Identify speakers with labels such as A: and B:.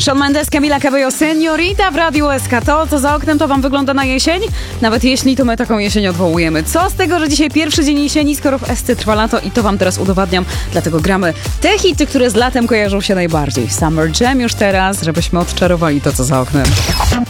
A: Shawn Mendes, Camila Cabello, Señorita w Radiu SK. To, co za oknem, to wam wygląda na jesień? Nawet jeśli, to my taką jesień odwołujemy. Co z tego, że dzisiaj pierwszy dzień jesieni, skoro w SC trwa lato i to wam teraz udowadniam. Dlatego gramy te hity, które z latem kojarzą się najbardziej. Summer Jam już teraz, żebyśmy odczarowali to, co za oknem.